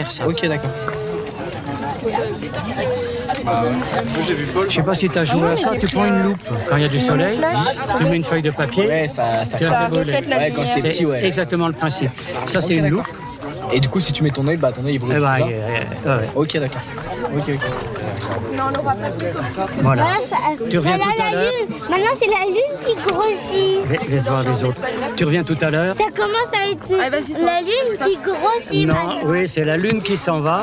faire ça. Ok, d'accord. Je sais pas si tu as joué à ça, tu prends une loupe quand il y a du soleil, tu mets une feuille de papier, Ouais, ça tu la fais brûler. Ouais, quand j'étais petit, ouais. Exactement le principe. Ça, c'est une loupe. Et du coup, si tu mets ton œil, bah ton œil il brûle. Eh ben, c'est ça ouais. Ok, d'accord. Ok. Voilà. Ça- Tu reviens voilà tout à la l'heure. lune. Maintenant, c'est la lune qui grossit. Laisse voir les autres. Tu reviens tout à l'heure. Ça commence à être la lune qui grossit Non, maintenant. oui, c'est la lune qui s'en va.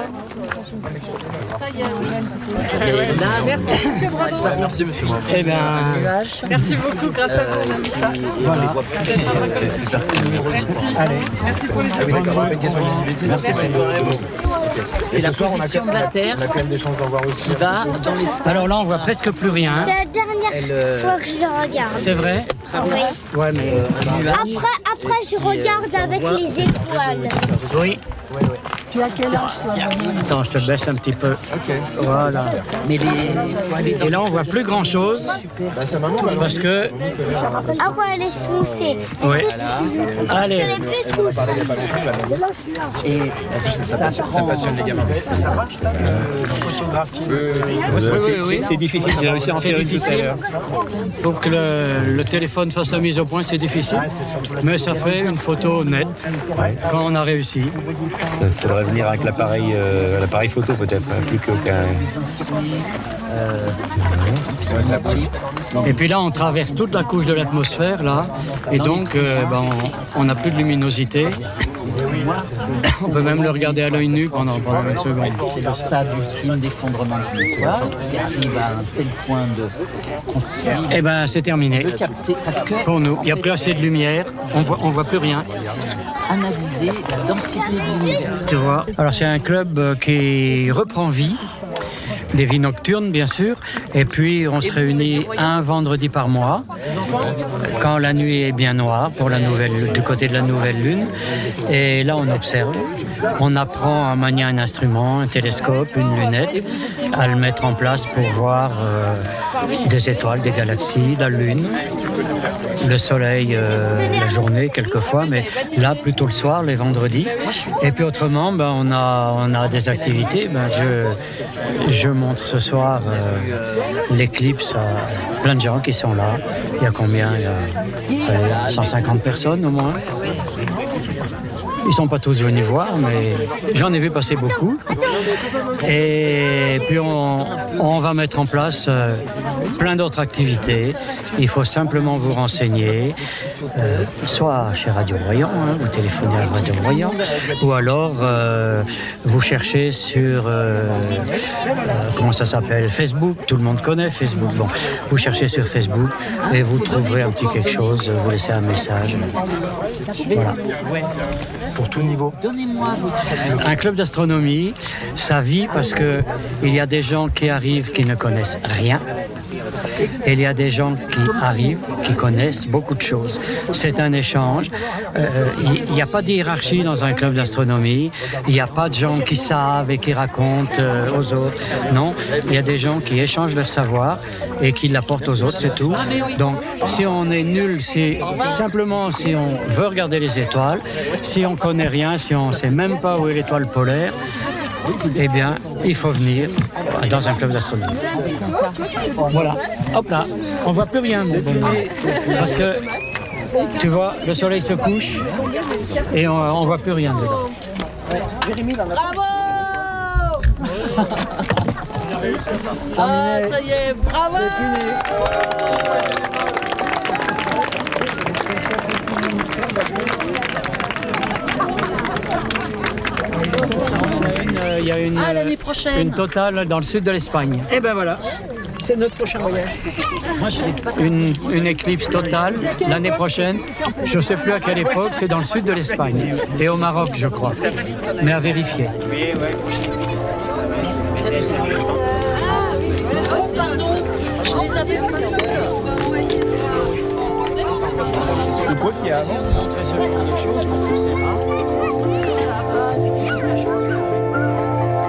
Merci, monsieur. Eh bien, Merci beaucoup, grâce à vous, on a mis ça. voilà. C'était super cool. Allez. Merci pour les C'est la position de la Terre qui va dans l'espace. Alors là, on voit presque plus rien. C'est la dernière fois que je le regarde. C'est vrai? Oui. Ouais, mais... Après, je regarde avec les étoiles. Oui. Tu as quel âge, toi? Attends, je te baisse un petit peu. Voilà. Mais faut aller dans Et là, on voit plus grand-chose. Parce que... Ah quoi, elle est foncée. Oui. Allez. Elle est plus rouge. et Ça passionne les gamins. Ça marche ça, la photographie? Oui. C'est difficile de réussir à en C'est faire une tout à difficile. l'heure. Pour que le téléphone fasse la mise au point, c'est difficile. Mais ça fait une photo nette quand on a réussi. Ça devrait venir avec l'appareil photo peut-être, plus qu'un... Et puis là, on traverse toute la couche de l'atmosphère, là. Et donc, on n'a plus de luminosité. On peut même le regarder à l'œil nu pendant une seconde. c'est le stade ultime d'effondrement du soir qui arrive à un tel point de Eh ben, c'est terminé. capter parce que Pour nous, il n'y a plus assez de lumière. On voit plus rien. analyser la densité de l'univers. Tu vois. Alors, c'est un club qui reprend vie. Des vies nocturnes, bien sûr. Et puis, on se réunit un vendredi par mois, quand la nuit est bien noire, du côté de la nouvelle lune. Et là, on observe. On apprend à manier un instrument, un télescope, une lunette, à le mettre en place pour voir des étoiles, des galaxies, la lune, le soleil, la journée quelquefois, mais là, plutôt le soir, les vendredis. Et puis autrement, on a des activités. Je montre ce soir l'éclipse à plein de gens qui sont là. Il y a combien? Il y a 150 personnes au moins. Ils sont pas tous venus voir, mais j'en ai vu passer beaucoup. Et puis on va mettre en place plein d'autres activités. Il faut simplement vous renseigner, soit chez Radio Royan, vous téléphonez à Radio Royan, ou alors vous cherchez sur comment ça s'appelle, Facebook. Tout le monde connaît Facebook. Bon, vous cherchez sur Facebook et vous trouverez un petit quelque chose. Vous laissez un message. Voilà. Pour tout niveau. Donnez-moi votre Un club d'astronomie, ça vit parce que il y a des gens qui arrivent qui ne connaissent rien. Et il y a des gens qui arrivent, qui connaissent beaucoup de choses. C'est un échange. Il n'y a pas de hiérarchie dans un club d'astronomie. Il n'y a pas de gens qui savent et qui racontent aux autres. Non, il y a des gens qui échangent leur savoir et qui l'apportent aux autres, c'est tout. Donc, si on est nul, si on veut regarder les étoiles, si on connaît rien, si on ne sait même pas où est l'étoile polaire, eh bien, il faut venir dans un club d'astronomie. Voilà, hop là, on voit plus rien, mon bon. Parce que, tu vois, le soleil se couche et on voit plus rien dedans. Bravo. Ah, ça y est, bravo. Il y a l'année prochaine. une totale dans le sud de l'Espagne. Et ben voilà, c'est notre prochain voyage. Une éclipse totale l'année prochaine. Je ne sais plus à quelle époque, c'est dans le sud de l'Espagne. Et au Maroc, je crois. Mais à vérifier. C'est quoi qui avance? Montrer quelque chose parce que c'est rare.